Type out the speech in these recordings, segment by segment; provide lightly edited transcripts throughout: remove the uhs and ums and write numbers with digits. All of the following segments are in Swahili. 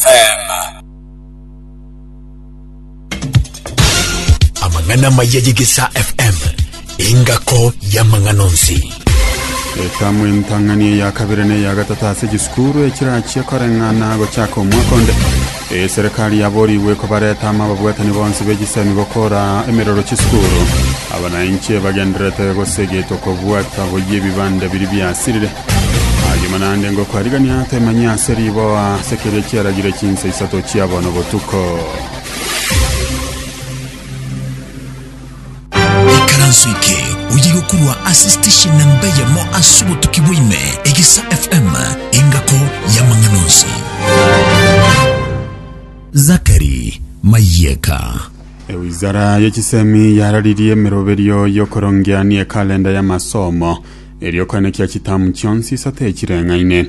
FM. Amangana mayagigisa FM ingako ya manganonsi. Etamu intangani ya kabirene ya gatatase giskuru ekirachi korengana go chako mwakonde. Serikali yaboriwe ko bareta mababwatani bonse begisani gokora emeroro chiskuru. Abananchi bagendrete go segeto ko bwata bo yebibanda biri byasirire. Agimanande ngo kwarigani ate manya seribo sekere cyaragira kinse isato cyabona botuko. Ikaransuike uyigokurwa assistation namba ya mo asubo tukibwime Egisa FM ingako ya manganonsi. Zakari Mayeka. Wizara y'ekisemi yaraririye meroberio yo korongyani kalenda ya masomo eriyo kwanekia kitamu cyonsi sate kirengaine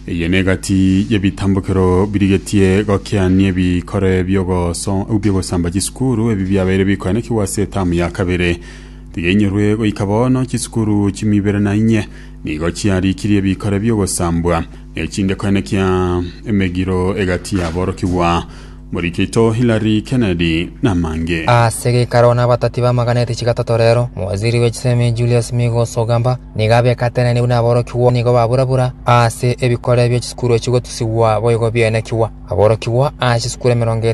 yenegati yebitambukero birigetie gokyanie bikore byogoso ubyo samba giskuru ebibyabere bikwaneki wase tamu ya kabere tigenyerwe go ikabono kiskuru kimibere na inye nigo cyari kiriye bikore byogosambwa ekinde kwanekia emegiro egati ya borokiwa muri kito Hillary Kennedy na mange sege karona batati ba maganete chigatatorero mwaziri w'ekisemi Julius Migo Sogamba nigabe katene ni unaboro kiwo nigo baburabura se ebikore byo kiskuru ekigo tusiwa boyego byene kiwa aboro kiwa kiskuru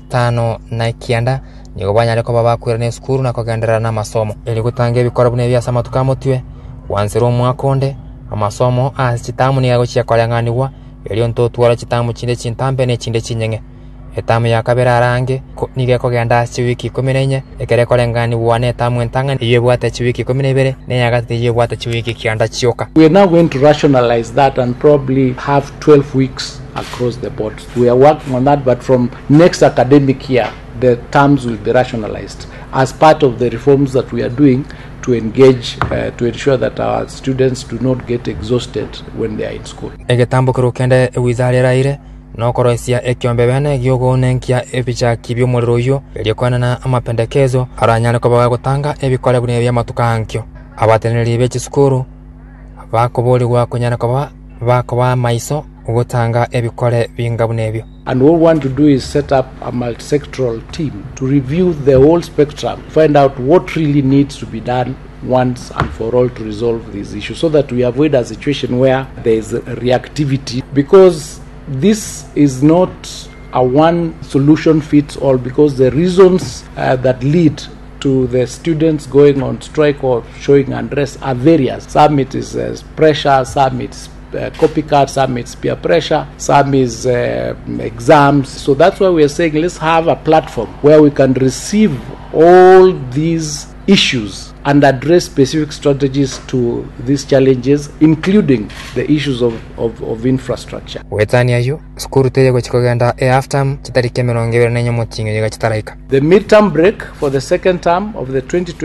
50 na kianda nigo banyare ko babakwira ne skuru na kogendera na masomo eli gutanga ebikore bune bya samatukamo wanzero mwakonde amasomo kitamu ni yago cyakolanganiwa eli ontotwara kitamu kinde kintambe ne kinde kinyenge etamu ya kabera arange nige kogenda chiwiki 14 ekere kolengani wane tamu entanga yebwata chiwiki 12 ne yagati yebwata chiwiki kianda chioka. We are now going to rationalize that and probably have 12 weeks across the board. We are working on that, but from next academic year the terms will be rationalized as part of the reforms that we are doing to engage to ensure that our students do not get exhausted when they are in school. Egetambo krokende wizara raire no korosia ekyombe bene gyogo nenkia epicha kibyo muriroyo elikwana na amapendekezo aranyana ko bagutanga ebikole bune bya matukankyo abateneri b'ekisukuru bakoboli gwa kunyana ko bakoba maiso ugutanga ebikole bingabune ebyo. And what we want to do is set up a multi-sectoral team to review the whole spectrum, find out what really needs to be done once and for all to resolve these issues so that we avoid a situation where there is reactivity, because this is not a one solution fits all, because the reasons that lead to the students going on strike or showing unrest are various. Some it is pressure, some it's copycat, some it's peer pressure, some is exams. So that's why we are saying let's have a platform where we can receive all these issues and address specific strategies to these challenges, including the issues of infrastructure. Wetani ayo skuru teye chikogenda afterm chitarike 24 mutinga yega chitaraika. The midterm break for the second term of the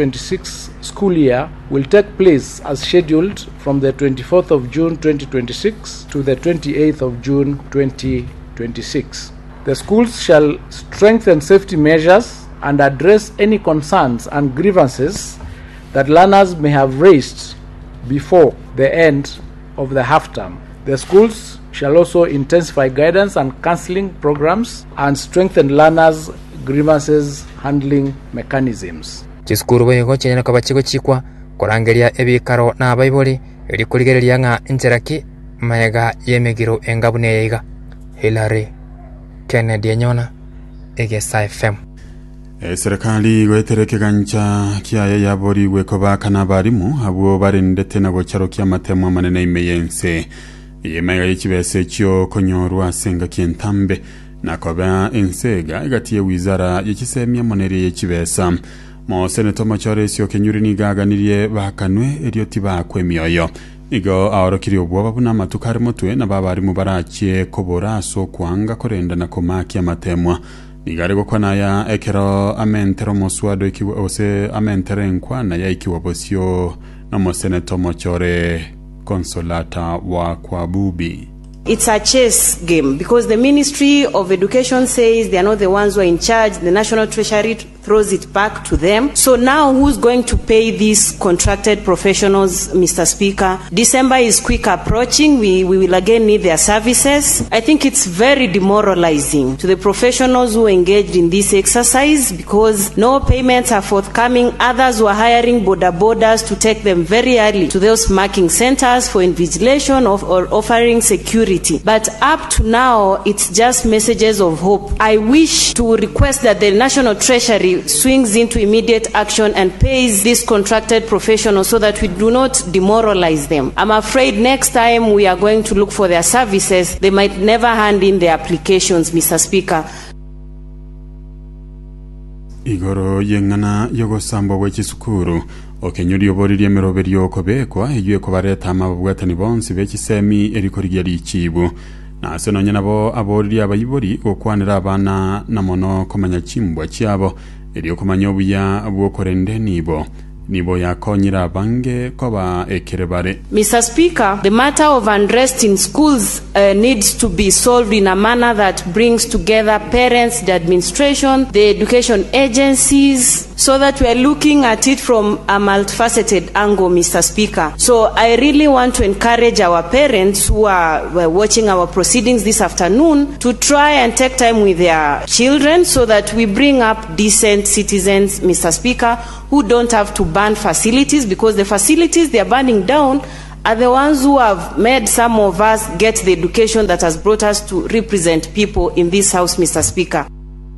2026 school year will take place as scheduled from the 24th of June 2026 to the 28th of June 2026. The schools shall strengthen safety measures and address any concerns and grievances that learners may have raised before the end of the half term. The schools shall also intensify guidance and counseling programs and strengthen learners' grievances handling mechanisms. Chiskuru bwego chenyana kwa bachiko chikwa korangeria ebikaro na abaiboli eri kurigereria nga injeraki mayega yemegiro engabune yega. Hillary Kennedy Nyona Egesa FM. Serikali gwetereke gancha kiaye yabori wekoba kana barimu abo barindete na gocharo kya matemo manene imeyense yemega yikibese cyo konyorwa senga kientambe nakoba ensega igatiye wizara yikisemya moneri yikibesa mo senator Machore sio kenyuri nigaganiriye bakanwe erioti bakwemyoyo igo aorokiri obwo buna matukari motwe na babarimu barachye kobora so kwanga korenda na komaki amatemwa nigarego kwana ya ekero amentero moswado ikiwa ose amentere nkwana ya ikiwa bosio na mo senator Machore Consolata wa Kwabubi. It's a chess game because the Ministry of Education says they are not the ones who are in charge. The National Treasury throws it back to them. So now who's going to pay these contracted professionals, Mr. Speaker? December is quick approaching. We will again need their services. I think it's very demoralizing to the professionals who engaged in this exercise because no payments are forthcoming. Others were hiring borders to take them very early to those marking centers for invigilation or offering security. But up to now, it's just messages of hope. I wish to request that the National Treasury swings into immediate action and pays these contracted professionals so that we do not demoralize them. I'm afraid next time we are going to look for their services, they might never hand in their applications, Mr. Speaker. Igoro yengana yogo sambo wechi sukuru okenyuri obori lyemeroberi okobekwa egiye kubareta amabwatani bonsi bechi semi erikorigia lichibu na senonye nabo abori abayibori okwanira abana namono komanya chimbwa chiabo eri okumanya obuya bwokorende nibo yakonyira bange koba ekerebare. Mr. Speaker, the matter of unrest in schools needs to be solved in a manner that brings together parents, the administration, the education agencies, so that we are looking at it from a multifaceted angle, Mr. Speaker. So I really want to encourage our parents who are watching our proceedings this afternoon to try and take time with their children so that we bring up decent citizens, Mr. Speaker, who don't have to burn facilities, because the facilities they are burning down are the ones who have made some of us get the education that has brought us to represent people in this house, Mr. Speaker.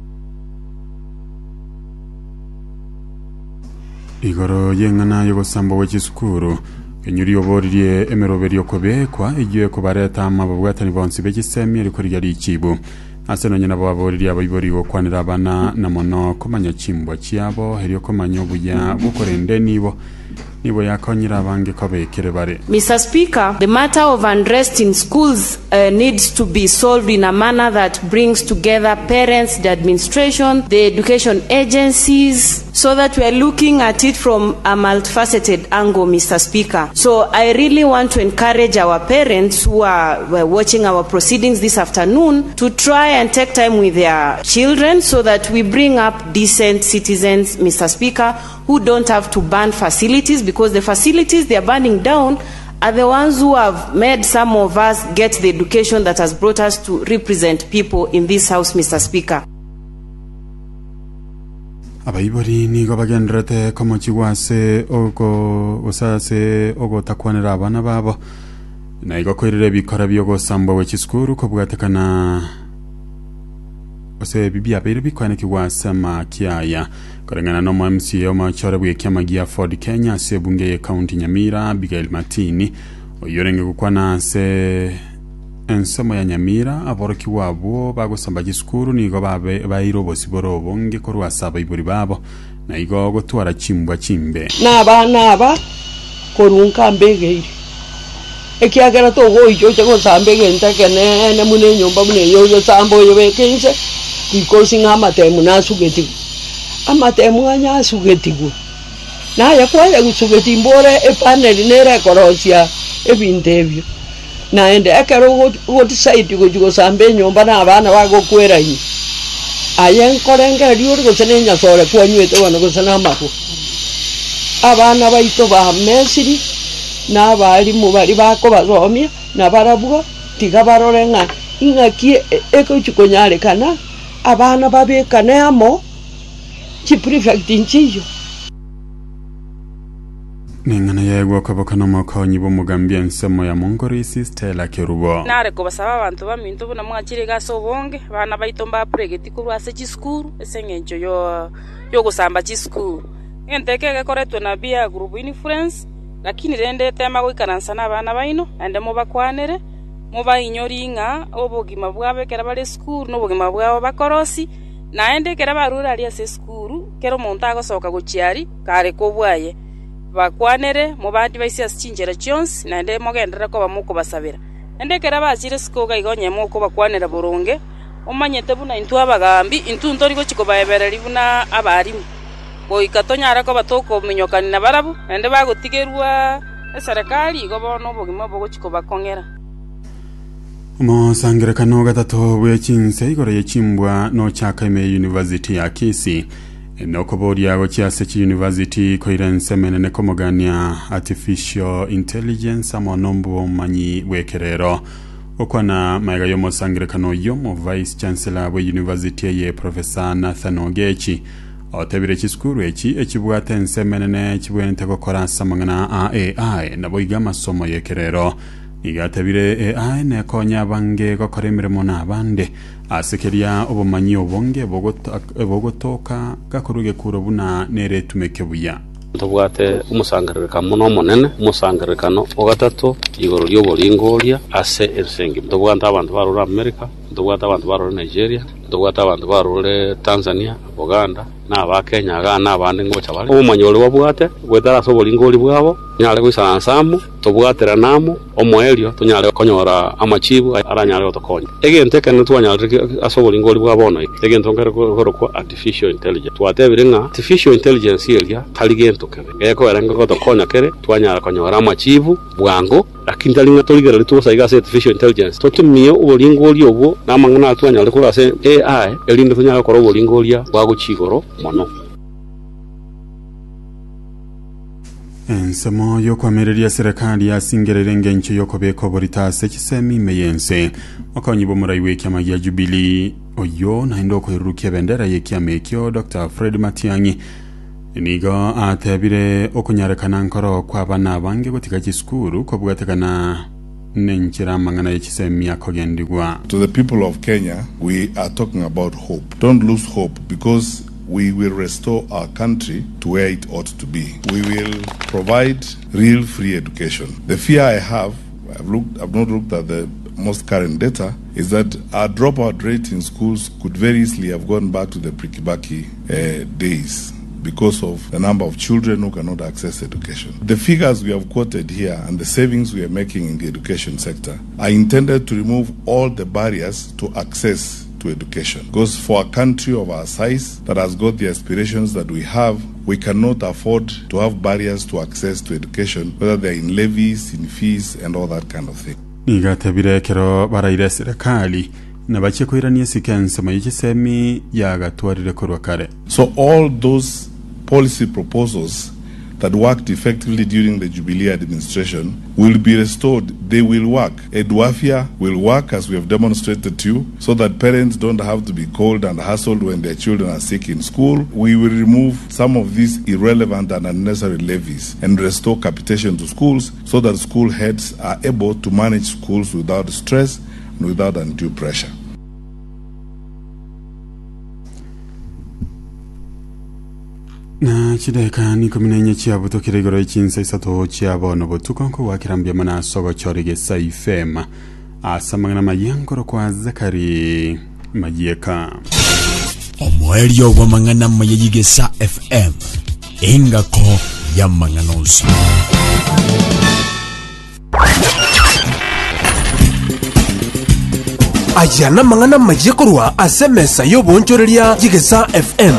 Igoro yengana yogo sambo wechi sukuru kenyuri oboririe emeroberi okobekwa egiye kubareta amabwatani bonsi bechi semi erikorigia lichibu asenonye nabo aboririe abayibori okwanira abana namono komanya chimbwa chiabo herio komanya obuya bukorende nibo yakonyira abange kobekerebare. Mr. Speaker, the matter of unrest in schools needs to be solved in a manner that brings together parents, the administration, the education agencies, so that we are looking at it from a multifaceted angle, Mr. Speaker. So I really want to encourage our parents who are watching our proceedings this afternoon to try and take time with their children so that we bring up decent citizens, Mr. Speaker, who don't have to burn facilities, because the facilities they are burning down are the ones who have made some of us get the education that has brought us to represent people in this house, Mr. Speaker. Abayibori nigo bagendrete komochiwase ogo takwanira abana babo na igo koirire bikora byogo sambo wechiskuru kobwatekana ose bibia bere bikwane kiwasa makiaya korengana no MCA omachore bwekyama gia Ford Kenya se bunge ye county Nyamira Abigail Matini oyorenge gukwana se ensemo ya Nyamira aboroki wabo bagosamba giskuru nigo bayiro bosiboro bonge korwa saba iburi babo na igo gotwara chimbwa chimbe na bana aba korunka mbege ekiagera to go ijo tego sambege ntakene ne mune nyomba mune yo sambo yo bekense because ngamatemu nasugeti amatemu anya sugetigu na yakwaye gusugeti mbore epaneli nere korosia ebintebyo na ende akero go site go sambe nyomba na abana bago kwera yi ayen korenga riuri go senenya sore kwanyete wana go sanamako abana baito ba mesiri na bali mu bali bako bazomya na barabugo tigabarorenga ingakie eko chikonyale kana abana babekane amo chi prefect inchiyo ningana yego kabakana makonyi bo mugambia nsemo ya Mongorisi Stella Kerubo nare ko basaba abantu baminto buna mwakire gasobonge bana baitomba pregeti kurwase chiskuru esengencho yo gusamba chiskuru enteke gakoretwe na bia group influence lakini rende tema gwikaransa na bana baino ande mo bakwanere mo bainyoringa obugima bwabe kera bale school no bugima bwabo bakorosi na ende kera barura ali ase school kero montago soka guchiari kare ko bwaye bakwanere mo bandi baisi asichinjera Jones na ende mo gendera ko bamuko basabira ende kera bazire skoga igonye mo ko bakwanera boronge omanyete buna intu abagambi intu ntori go chiko bayebera libuna abarimu boikatonyara ko batoko minyokani na barabu ende bagotigerwa serikali go bono bugima bogo chiko bakongera mo sangere kano gatatu bwechinse igoro yechimbwa no chaka ime University ya Kisii nokoboria gochiase chi university koirense menene komogania artificial intelligence amonombo manyi wekerero okwana maiga yomo sangrekano yomo vice chancellor we university ye professor Nathan Ogechi otebire chiskuru echibwate nsemenene chibwente gukora samangana AI nabo iga masomo yekerero igatebire AI ne konya bange gukora imirimo nabande asekeria obumanyi obonge bogotoka gakoruge kurobuna nere tumekebuya tubwate umusangaririka muno monene umusangaririkano ogatatu igoro lyobolingoria ase esengi tubwate abantu barura America tubwate abantu barura Nigeria tubwate abantu barura Tanzania Uganda na ba Kenya ga na bande ngocha bale ubumanyi oli wabwate gwetara sobolingoli bwabo nyale kwisansamu tubwatera namu omoelio tunyale konyora amachibu aranyale otokonya egenteke ntwanyale asobolingoli bwabo no egento ngere ko artificial intelligence twatebirenga artificial intelligence yelia taligento kebe eko erenga otokonya kere twanyale konyora amachibu bwango lakini talinga toligera litusa igase artificial intelligence totumie obolingoli obwo namangana twanyale kurase AI elinde tunyale koro obolingolia bwaguchigoro mono ensemo yokwamireria serikali yasingererenge ncho yokobeko boritase chisemi meyense okonyibo muraiwe kyama ya Jubilee oyo na ndoko irukia bendera yekiama ekyo Dr. Fred Matiang'i nigo atebire okunyarekana nkoro kwa bana bange gotika chiskuru kobwatekana nenchira mangana yechisemi akogendigwa. To the people of Kenya, we are talking about hope. Don't lose hope, because we will restore our country to where it ought to be. We will provide real free education. The fear I have, I've not looked at the most current data, is that our dropout rate in schools could very easily have gone back to the pre-Kibaki days because of the number of children who cannot access education. The figures we have quoted here and the savings we are making in the education sector are intended to remove all the barriers to access to education. Because for a country of our size that has got the aspirations that we have, we cannot afford to have barriers to access to education, whether they're in levies, in fees, and all that kind of thing. Nigatabire kero baraire serikali na bache koiranie sikense mayichisemi yagatwarire korwa kare. So all those policy proposals that worked effectively during the Jubilee administration will be restored. They will work. Edwafia will work, as we have demonstrated to you, so that parents don't have to be called and hassled when their children are sick in school. We will remove some of these irrelevant and unnecessary levies and restore capitation to schools so that school heads are able to manage schools without stress and without undue pressure. Na chideka niko minenye chiabu tokire igoro ichinsa isato chiabo no botukonko wakirambia mana sogo chorige saifema asamangana mayangoro kwa Zakari Majieka omoelio wa mangana mayejige sa FM ingako ya manganonsi ayana mangana majekorwa asemesa yobonchoreria jigesa FM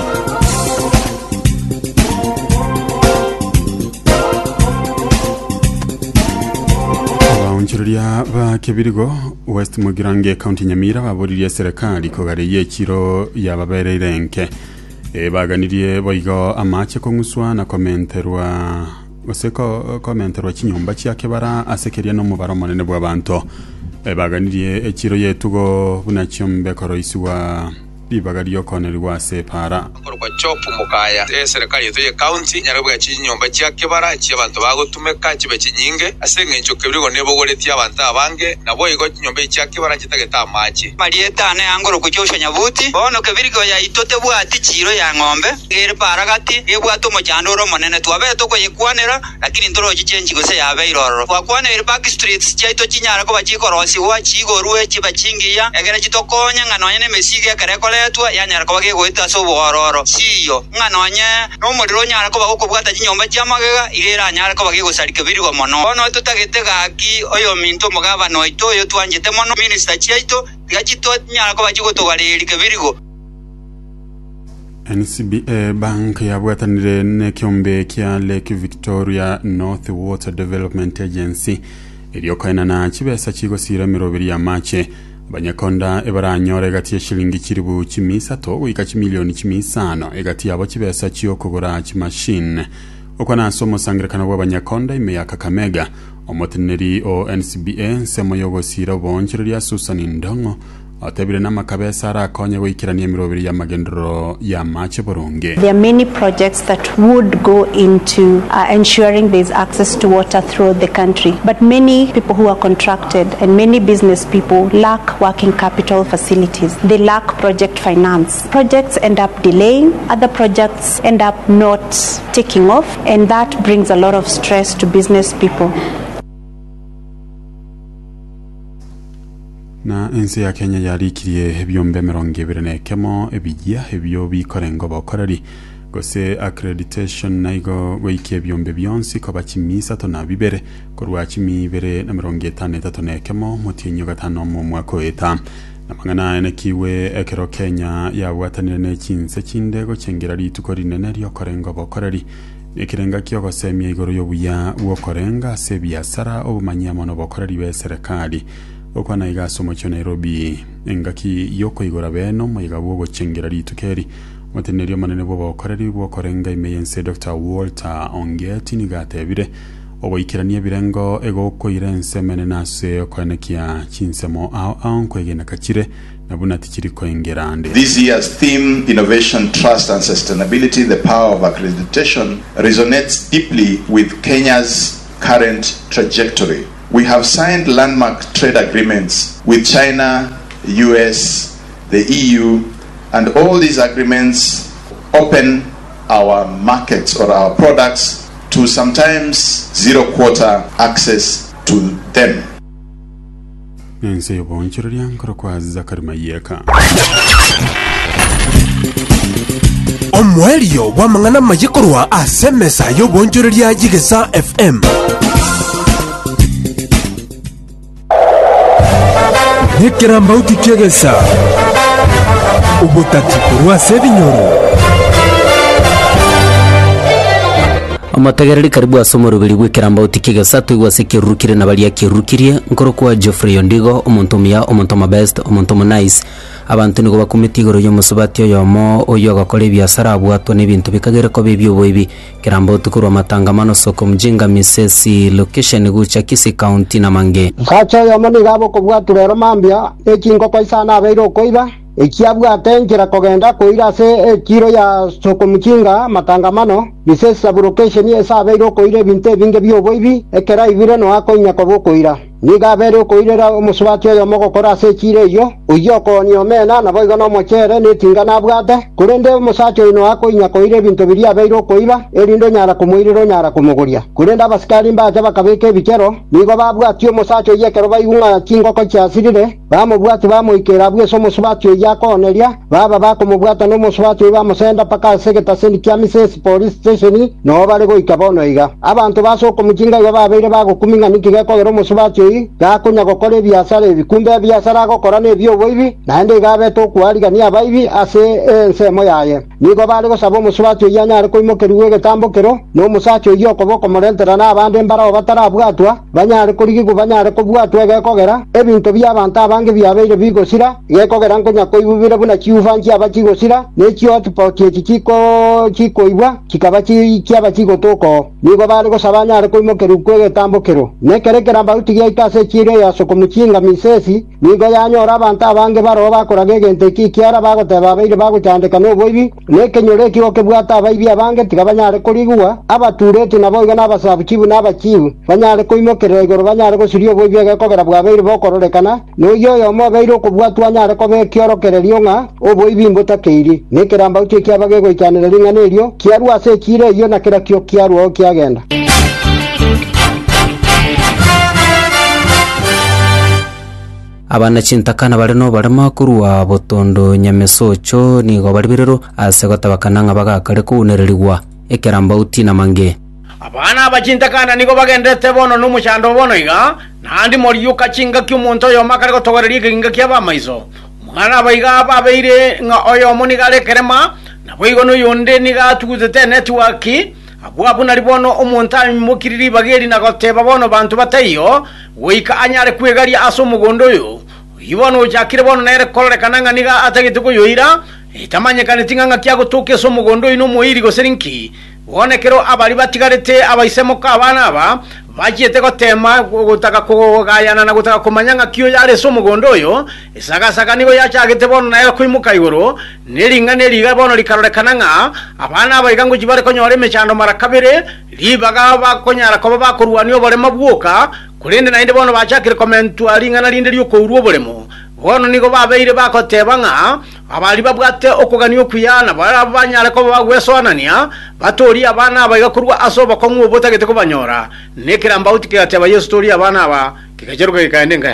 Onchiria ba Kebirigo West Mugirange County Nyamira baburirie serikali kogariye chiro ya babererenke baganirie boigo amache konguswa na komenterwa chinyomba cyake bara asekeria no mubaro manene bw'abantu baganirie echiro yetugo bunacyombe koroiswa libagario konerwa separa korwa chopu mukaya serikali yetu ye county nyarabwa chinyomba cyake bara cy'abantu bagotumeka kibe kinyinge asengenjo kebirigo nebo goretia abantu abange nabo igo chinyomba cyake bara kitageta amachi marieta ne angoro kucyosha nyabuti bono kebirigo ya itote bwati chiro ya ngombe ere paragati ebwato mo cyandoro monene twabeto ko yekwanera lakini ndoro gichenji gose yabe iroro twakwana ere back streets cyaito kinyara ko bakikorosi wa chigorwe kibakingiya egere kitokonya nganonya ne mesige karekole etwa yanyara ko bagigwita so bororo siyo nganonye no muriro nyara ko bagokubwata kinyomba cyamagega igera nyara ko bagigusarika birigo mono ono tutagete gaki oyo minto mugaba no ito yo twanjete mono minister cyaito gakito nyara ko bagigotogwarira birigo NCBA Bank yabwatanire ne kyombe kya Lake Victoria North Water Development Agency iliyokaina na chibesa chigo sira mirobiri ya mache Abanyakonda ebaranyora egati y'eshilingi kiribu chimisato goika chimilioni chimisano egati yabo chibesa chiyo kugura chimashine okwa naso omusangirekano gw'Abanyakonda ime ya Kakamega omoteneri o NCBA nsemo yogosira obonchereria Susan Ndongo atabire n'amakabesa arakonye goikirania emirobiri ya magendero ya mache Burunge. There are many projects that would go into ensuring there is access to water throughout the country, but many people who are contracted and many business people lack working capital facilities. They lack project finance. Projects end up delaying, other projects end up not taking off, and that brings a lot of stress to business people. Na ensi ya Kenya yarikirie ebyombe 21 ebijya ebyo bikorengo bakorari gose accreditation naigo goike ebyombe byonsi ko bakimisato na bibere korwa kimibere na 53 mutinyo gatano mu mwaka weta namangana enekiwe ekero Kenya yabwatanire n'ekinse kindego cyengera rituko rinene ryo korengo bakorari ekirenga kiyogo semye igoro yobuya wokorenga se biasara obumanyamo no bakorari be serikali okwana igasomo cyo Nairobi engaki yoko igora beno muyigabugo gochengera ritukeri mutenerio manene bo bakorari bo korenga imeyense Dr. Walter Ongeti nigatebire oboikirania birengo ego ko irense menenase okwanekia chinsemo au kwegena kachire nabuna tikiri ko engerande. This year's theme, Innovation, Trust and Sustainability, the Power of Accreditation, resonates deeply with Kenya's current trajectory. We have signed landmark trade agreements with China, US, the EU, and all these agreements open our markets or our products to sometimes zero-quota access to them. Nense yobonchereria nkoro kwa Zakari Mayeka. Omwelio wa mangana mayikorwa asemesa yobonchereria yigesa FM. Hekera mbauti kegesa ubutati kurwa sebinyoro Amatagariri karibu asomo rubiri gwikira mbauti kegesa tuigwase kirukire na bali yakirukirie nkoro kwa Geoffrey Ondigo omuntumia omuntoma best omuntomo nice abantu nigo bakumiti igoro yo musubati yomo oyo gakore biasara abwatwa n'ibintu bikagere ko bibyo boibi kirambo tukurwa matangamano soko mjinga misesi location gucha Kisii County na Mange kacha yomo ni gabo kubwaturero mambia ekingo kwa isana abeiro koiba ekiabwate ngira kogenda koira se kiro ya soko mjinga matangamano misesi location esa abeiro koire binte binge byo boibi ekera ibire no akonya ko koira niga bero koirera omusubati yo mogokora se kire yo uyoko ni omena na boigo no mochere ni tinga na bwate kurende omusati ino akoinya koire bintu biri abeiro koiba erindo nyara kumuiriro nyara kumuguria kurenda abasikari mbaje bakabeke bikero nigo babwati omusati yekero bayunga kingo ko cyasirire bamubwati bamuikera bwe so musubati yakoneria baba bakumubwata no musubati bamusenda paka segeta sendi kya Misesi police station no bale go ikabono iga abantu basoko mujinga yo babeire bagukuminga nikige ko musubati gakunya gokore biasara ebikumbe biasara gokora nebyo boibi nande gabe to kwariga abaibi ase ensemo yaye nigo bale go sabo musubati yanyare ko imokeruwe getambokero no musati yo koboko morentera na abande mbara batarabwatwa banyare kurigigu banyare ko bwatwa gekogera ebintu by'abantu abange byabeire bigosira gekogera nkonya ko ibubire buna kiuvanji abakigosira nekyo tupoti kikoibwa kikaba kiaba kigotoko nigo bale go sabanyare ko imokeru getambokero nekerekera mbauti kase kire ya soko mchinga misesi nigo yanyora abantu abange baro bakorage gente kikiara bagoteba baire bagutandika no boibi nekenyore kigo kebwata abaibi abange tigabanyare kurigwa abaturete naboiga nabasabukibu nabakibu banyare koimokere igoro banyare gosirio boibi agakogera bwa baire bokorolekana no yoyo mo baire okubwatwa nyare ko bekiorokererio nga oboibi mbotakeiri nekeramba uche kyabage goikanira ringane erio kiarwa se kire yo nakira kyo kiarwa kiagenda. Abana chintakana bareno barema kurwa botondo nyamesocho nigo baribirero asegota bakananga bagakare kunererigwa ekeramba uti na Mange abana abachintakana nigo bagendete bono n'umushando bono iga nandi moriyuka chinga ky'umuntu yo makare gotogorerie kinga kyabamaizo mwana abayiga babeire nga oyo munigale kerema naboigo no yonde niga tuguzete network abwabu nalibono omuntu mukiriri bageri na goteba bono bantu batayo wika anyare kwegari aso mugondo yo ibono jakire bono nere korore kananga niga atagituko yoira itamanyekane tinganga kya gutuke so mugondo ino muiri go serinki wonekero abari batigarete abayisemoka abana aba bagiete gotema gutaka kugayana na gutaka kumanyanga kiyo yale so mugondo yo isaga nigo yachagete bono nayo kwimuka igoro neriga bono likarore kananga abana abayigango jibare konyore mechando marakabere libaga bakonyara ko bakurwaniyo bare mabuoka kurende nainde bono bachakire komentu aringa na linde lyuko uruo boremo bono nigo babeire bakotebanga abali babwate okuganiyo kuyana barabanyare ko bagwesonania batori abana abayigakurwa asoba ko mu botagete ko banyora nekiramba utike ati abayo story abana aba kikajeruka ikaende ngaya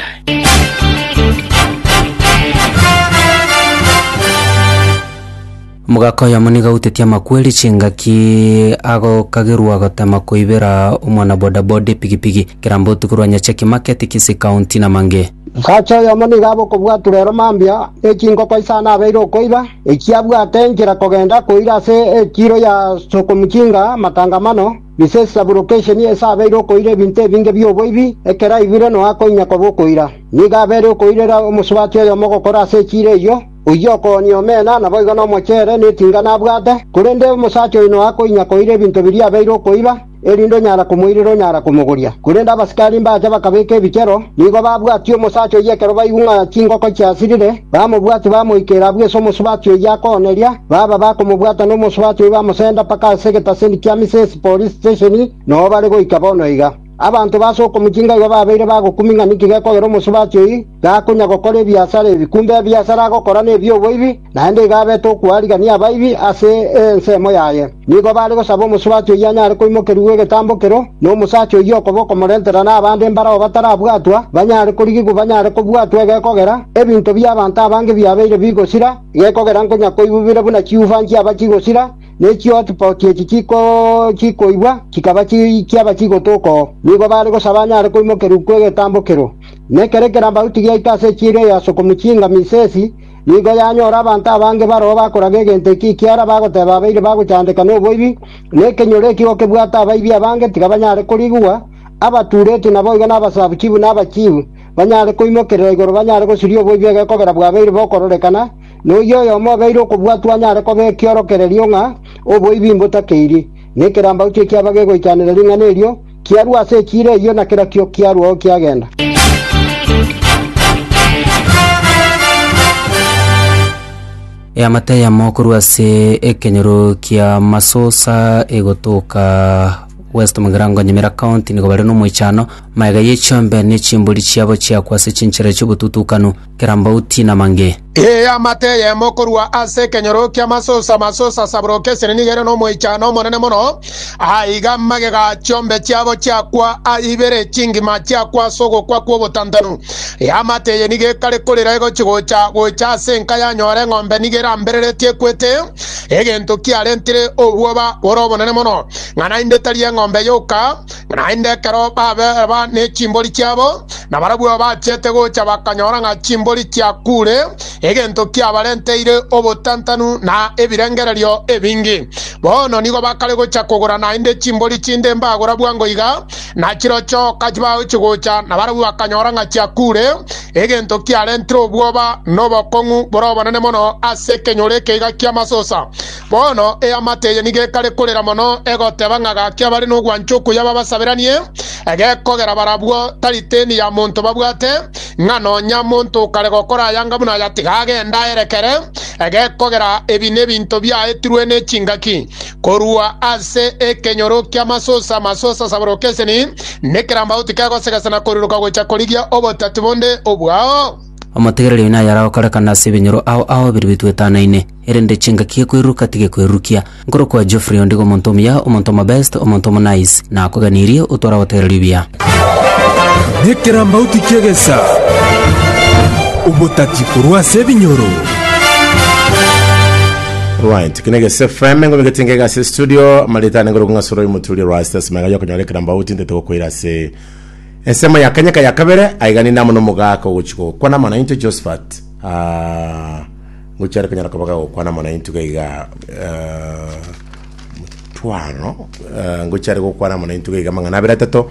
mugako ya muniga utetia makweli chingaki ago kagirwa gotema kuibera umwana bodaboda pigipigi kirambo tukurwanya cheki market kisi county na mange Kacho ya muniga abo kubwatu rero mambia ekingo kwa isana abeiro koiba ekiabwate nkira kogenda koira se kiro ya soko mkinga matangamano bisesa location esa abeiro koire binte binge byo boibi ekera ibire no akonya ko koira niga abeiro koirera umusubati yo mogokora se kire yo uyoko ni omena na boigo no mochere ni tingana bwate kurende umusacho ino akonya koire bintu biri abeiro koiba erindo nyara kumuiriro nyara kumuguria kurenda abasikari mbaje bakabeke bikero nigo babwatio musacho yekero bayunga kingo ko cyasirire bamubwati bamuikera bweso musubatio yakoneria baba bakumubwata no musubatio bamusenda paka segeta sendi kya Mrs police station no bari go ikabono iga abantu basoko mukinga igo babeire bagukuminga nikige ko gero musubatio yi gakunya gokore biasara bikumbe biasara gokora ne byo boibi nande gabe to kwariga abaibi ase nsemo yaye nigo bari go sabo musubatio yanyare ko imokeruwe getambokero no musacho yoko boko morentera na abande mbara batarabwatwa banyare kurigigu banyare ko bwatwa gekogera ebintu by'abantu abange byabeire bigosira gekogera nkonya ko ibubire buna kiuvangi abakigosira nekyo tupotie kiko ibwa kikaba kiaba kigotoko nigo bari go sabanyare ko imokeru kwegetambokero nekerekera mbauti gya ikase chire ya soko mukinga misesi nigo yanyora abantu abange baro bakorage gente kikiara bagoteba beire baguchandeka no boibi nekenyore kigo kebwata abaibi abange tigabanyare kurigwa abaturete nabo iga nabasabu kibu nabakibu banyare koimokerera igoro banyare gosirio boibi gekogera bwa beire bokororekana no yoyo mo beire okubwatwa nyare ko bekiorokererio nga oboibi mbotakeiri nekeramba uche kiabage goichanira ringa nerio kiaru ase kire iyo na kira kio kiaru o kiagenda ya mate ya mokuru ase ekenyoro kia masosa egotoka West Mugirango Nyamira County nigo bari no muichano maiga yechombe ne chimbuli chiabo chia kwase chinchira chubututukanu kiramba uti na mange ya mate ya mokorwa ase kenyoro kia masosa sabroke seneni gere no muichano monene mono aiga magega chombe chiabo chia kwa aibere chingima chia kwa sogo kwa botantanu ya mate ye nige kale kolera ego chigocha gocha senka ya nyore ngombe nigera mberere tie kwete egento kia rentire obwoba orobo nene mono ngana inde talia ngombe yoka ngana inde karo ba ne chimboli chiabo na barabu ba chete gocha bakanyora nga chimboli chia kure egento kia barenteire obotantanu na ebirengererio ebingi bono nigo bakale gocha kugura na inde chimboli chinde mbagura bwango iga na chirocho kajiba uchigocha na barabu bakanyora nga chia kure egento kia rentire obwoba nobo kongu borobo nene mono ase kenyore keiga kia masosa bono amate nige kale kolera mono egotebanga kia bari no gwanchuku yaba basabiranie egekogera barabwo tariteni ya muntu babwate ngano nya muntu kale gokora yanga buna yatigage ndaerekere egekogera ebine bintu bya etirwe ne chingaki korua ase ekenyoro kia masosa sabrokeseni nekeramba utikago segasana koruruka gocha koligia obotatibonde obwao amategerere ina yara okarekana sibinyoro ao biribitwetanaine erende chinga kie kwiruka tige kwirukia ngoro kwa Geoffrey Ondigo montomia omontoma best omontoma nice na akoganirie utora watereribia nekiramba utikegesa ubotati kurwa sebinyoro right kinege FM ngo bigatengega se studio malitane ngoro ngasoro imutuli rastas magayo kanyore kiramba utinde kwira se esema yakanyaka yakabere aigani namo no mugaka uguchiko kwana mana into Josephat nguchara kanyara kabaga kwana mana into gaiga twano nguchara ko kwana mana into gaiga mangana bira tato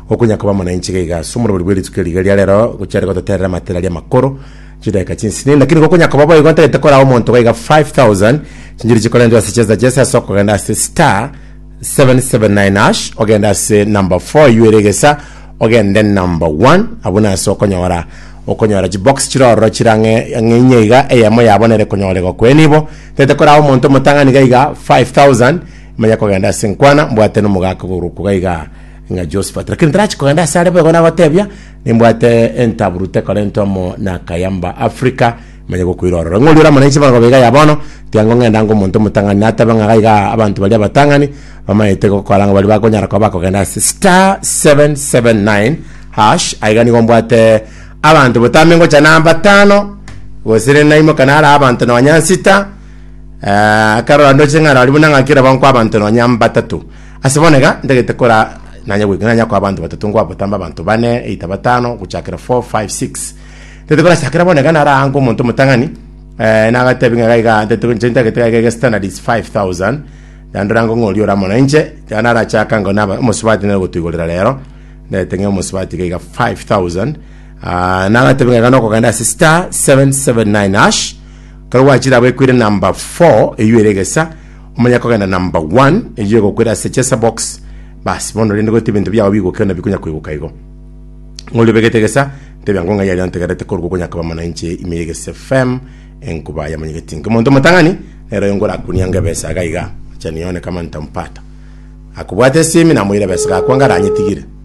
okunya kuba mwananchi gaiga sumuro buri bwiri tukiriga rero gucyari gototerera matera ya makoro chida ikachinsi lakini gokunya kuba boy gonta itekora omonto gaiga 5000 chinjiri chikolendo asicheza jesa soko ganda star 779 hash ogenda se number 4 yueregesa ogenda number 1 abuna soko nyora okonyora box chiroro chirange ng'inyeiga eyamo yabonere konyorego kwenibo tetekora omonto mutangani gaiga 5000 manya kogenda senkwana mbwate no mugaka guruku gaiga nga Josephat lakini trachi kogenda sare bego na batebya nimbwate entabrute korento mo na Kayamba Africa manya gokwiroro ngolira manenchi bago bega yabono tiango ngenda ngo muntu mutangani atabanga gaiga abantu bali abatangani bamayete ko kwalanga bali bakonyara ko bakogenda star 779 hash aigani gombwate abantu butamengo cha namba 5 wosire naimo kanara abantu no nyansita karo ndo chengara ali munanga kira bankwa abantu no nyamba 3 asiboneka ndegete kora nanya gwiganya kwa abantu batatu ngwa butamba abantu bane 8 kuchakira 4 5 6 tetekora sakira boneka nara ango muntu mutangani nagatebinga gaiga tetukunjenta gete standard is 5000 dandorango ngoli ora mona inche yanara chaka ngo naba musubati ne gutugolera lero ndetenge musubati gaiga 5000 nagatebinga gano ko ganda star 779 hash karwa chira bwe kwire number 4 eyueregesa umanya ko ganda number 1 eyugo kwira sechesa box bas bono rende go tibintu byawo bigo kena bikunya kwibuka igo ngoli begetegesa tebyango nga yali antegerete korgo kunya kaba mananche imeyegese FM enkuba ya manyegetinga mondo mutangani ero yongora kunyanga besa gaiga chanione kama ntampata akubwate simi na muire besa kwanga ranyitigire